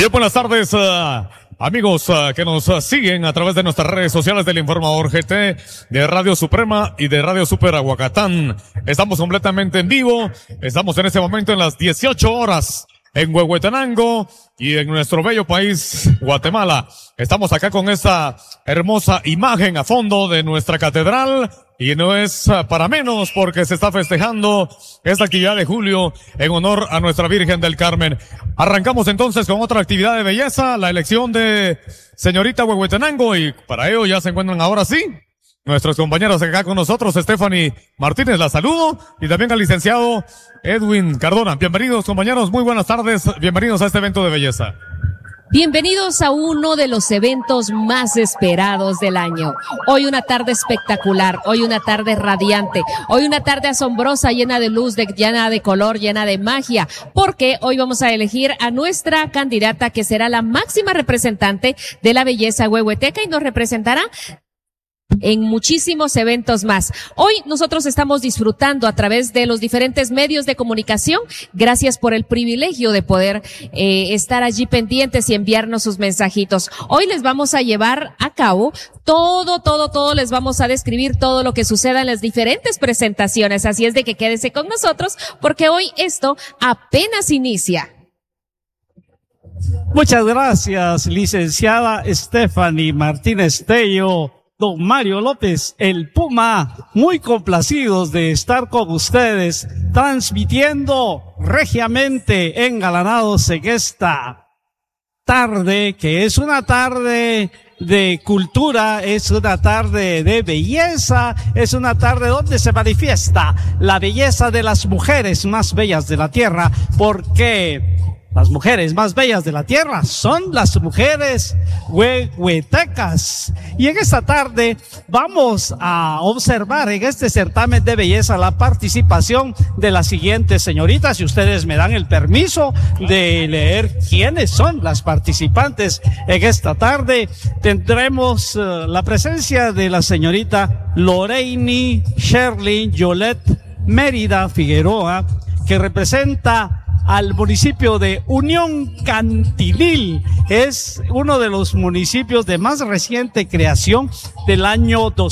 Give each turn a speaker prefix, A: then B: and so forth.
A: Bien, buenas tardes, amigos que nos siguen a través de nuestras redes sociales del Informador GT, de Radio Suprema y de Radio Super Aguacatán. Estamos completamente en vivo, estamos en este momento en las 18 horas en Huehuetenango y en nuestro bello país, Guatemala. Estamos acá con esta hermosa imagen a fondo de nuestra catedral y no es para menos porque se está festejando esta actividad de julio en honor a nuestra Virgen del Carmen. Arrancamos entonces con otra actividad de belleza, la elección de señorita Huehuetenango, y para ello ya se encuentran ahora sí nuestros compañeros acá con nosotros. Stephanie Martínez, la saludo, y también al licenciado Edwin Cardona. Bienvenidos, compañeros, muy buenas tardes, bienvenidos a este evento de belleza.
B: Bienvenidos a uno de los eventos más esperados del año. Hoy una tarde espectacular, hoy una tarde radiante, hoy una tarde asombrosa, llena de luz, llena de color, llena de magia, porque hoy vamos a elegir a nuestra candidata que será la máxima representante de la belleza huehueteca y nos representará en muchísimos eventos más. Hoy nosotros estamos disfrutando a través de los diferentes medios de comunicación. Gracias por el privilegio de poder estar allí pendientes y enviarnos sus mensajitos. Hoy les vamos a llevar a cabo todo, les vamos a describir todo lo que suceda en las diferentes presentaciones. Así es de que quédese con nosotros porque hoy esto apenas inicia.
C: Muchas gracias, licenciada Stephanie Martínez Tello. Don Mario López, el Puma, muy complacidos de estar con ustedes, transmitiendo regiamente engalanados en esta tarde, que es una tarde de cultura, es una tarde de belleza, es una tarde donde se manifiesta la belleza de las mujeres más bellas de la tierra, porque las mujeres más bellas de la tierra son las mujeres huehuetecas. Y en esta tarde vamos a observar en este certamen de belleza la participación de las siguientes señoritas. Si ustedes me dan el permiso de leer quiénes son las participantes en esta tarde, tendremos la presencia de la señorita Loreini Sherlyn Yolette Mérida Figueroa, que representa al municipio de Unión Cantilil. Es uno de los municipios de más reciente creación del año 2000.